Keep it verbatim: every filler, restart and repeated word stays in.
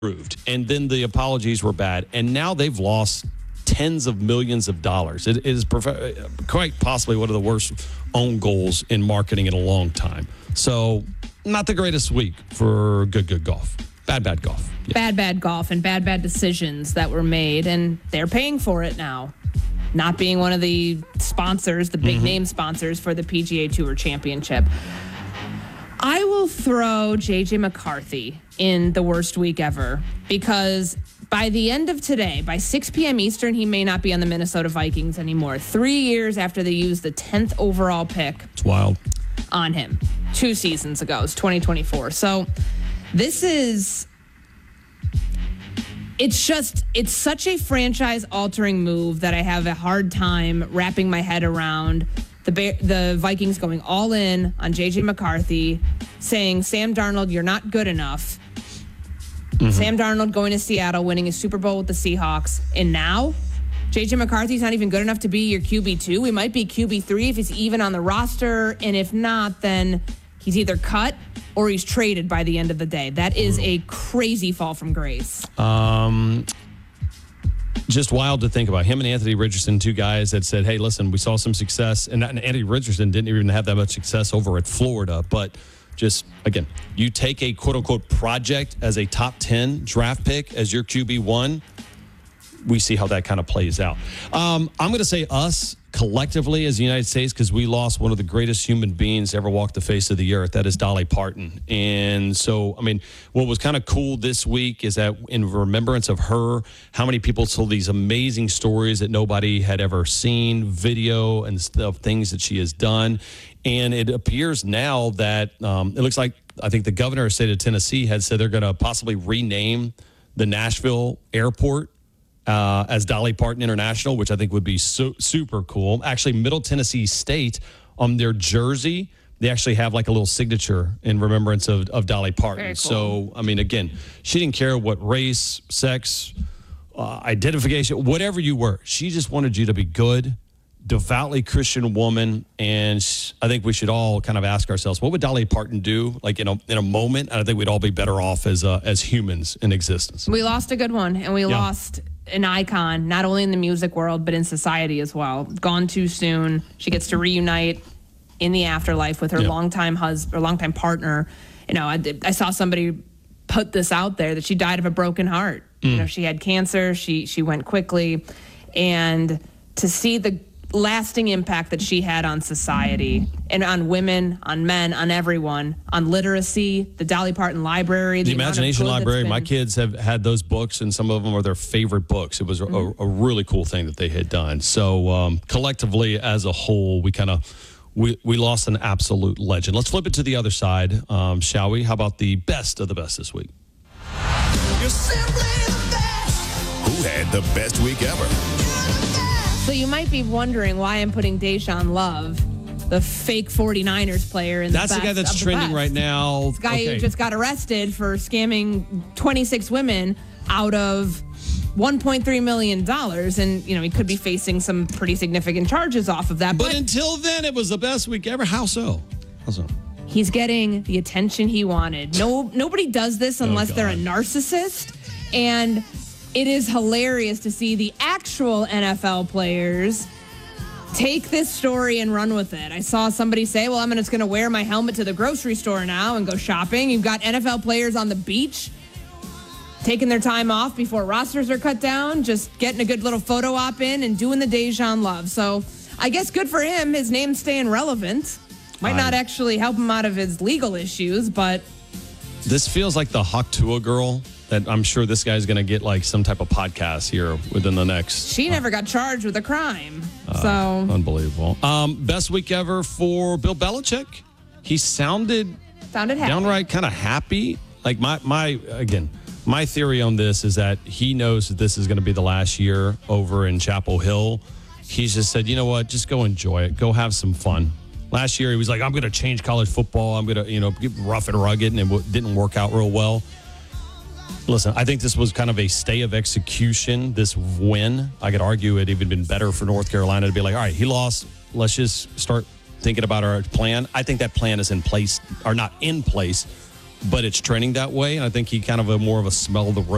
Proved. And then the apologies were bad. And now they've lost tens of millions of dollars. It is prof- quite possibly one of the worst own goals in marketing in a long time. So not the greatest week for good, good golf. Bad, bad golf. Yeah. Bad, bad golf and bad, bad decisions that were made. And they're paying for it now. Not being one of the sponsors, the big mm-hmm. name sponsors for the P G A Tour Championship. I will throw J J McCarthy in the worst week ever because by the end of today, by six p.m. Eastern, he may not be on the Minnesota Vikings anymore. Three years after they used the tenth overall pick. It's wild. On him. Two seasons ago. It's twenty twenty-four. So this is... It's just, it's such a franchise-altering move that I have a hard time wrapping my head around. The the Vikings going all in on J J McCarthy, saying, Sam Darnold, you're not good enough. Mm-hmm. Sam Darnold going to Seattle, winning a Super Bowl with the Seahawks. And now, J J McCarthy's not even good enough to be your Q B two. We might be Q B three if he's even on the roster. And if not, then he's either cut or he's traded by the end of the day. That is a crazy fall from grace. Um... Just wild to think about. Him and Anthony Richardson, two guys that said, hey, listen, we saw some success. And Anthony Richardson didn't even have that much success over at Florida. But just, again, you take a quote-unquote project as a top ten draft pick as your Q B one. We see how that kind of plays out. Um, I'm going to say us collectively as the United States because we lost one of the greatest human beings ever walked the face of the earth. That is Dolly Parton. And so, I mean, what was kind of cool this week is that in remembrance of her, how many people told these amazing stories that nobody had ever seen, video and stuff, things that she has done. And it appears now that um, it looks like, I think the governor of the state of Tennessee had said they're going to possibly rename the Nashville airport Uh, as Dolly Parton International, which I think would be su- super cool. Actually, Middle Tennessee State, on their jersey, they actually have like a little signature in remembrance of, of Dolly Parton. Very cool. So, I mean, again, she didn't care what race, sex, uh, identification, whatever you were. She just wanted you to be good, devoutly Christian woman. And sh- I think we should all kind of ask ourselves, what would Dolly Parton do like in a, in a moment? And I think we'd all be better off as uh, as humans in existence. We lost a good one, and we Yeah. lost an icon, not only in the music world, but in society as well. Gone too soon. She gets to reunite in the afterlife with her Yeah. longtime husband, or longtime partner. You know, I, I saw somebody put this out there that she died of a broken heart. Mm. You know, she had cancer. She she went quickly, and to see the lasting impact that she had on society and on women, on men, on everyone, on literacy, the Dolly Parton Library. The, the Imagination Library, my kids have had those books, and some of them are their favorite books. It was a, mm-hmm. a, a really cool thing that they had done. So um, collectively, as a whole, we kind of we, we lost an absolute legend. Let's flip it to the other side, um, shall we? How about the best of the best this week? You're simply the best. Who had the best week ever? So you might be wondering why I'm putting Deshaun Love, the fake 49ers player, in the That's best the guy that's of the trending best. right now. This guy okay. who just got arrested for scamming twenty-six women out of one point three million dollars. And, you know, he could be facing some pretty significant charges off of that. But, but until then, it was the best week ever. How so? How so? He's getting the attention he wanted. No, nobody does this unless oh, they're a narcissist. And it is hilarious to see the actual N F L players take this story and run with it. I saw somebody say, well, I'm just going to wear my helmet to the grocery store now and go shopping. You've got N F L players on the beach taking their time off before rosters are cut down, just getting a good little photo op in and doing the Deshaun Love. So I guess good for him. His name's staying relevant. Might not actually help him out of his legal issues, but... This feels like the Haktua girl that I'm sure this guy's going to get like some type of podcast here within the next. She never uh, got charged with a crime. Uh, so unbelievable. Um, best week ever for Bill Belichick. He sounded, sounded happy. downright kind of happy. Like my, my, again, my theory on this is that he knows that this is going to be the last year over in Chapel Hill. He's just said, you know what, just go enjoy it. Go have some fun. Last year, he was like, I'm going to change college football. I'm going to, you know, get rough and rugged, and it w- didn't work out real well. Listen, I think this was kind of a stay of execution, this win. I could argue it even been better for North Carolina to be like, all right, he lost. Let's just start thinking about our plan. I think that plan is in place, or not in place, but it's trending that way. And I think he kind of a more of a smell of the road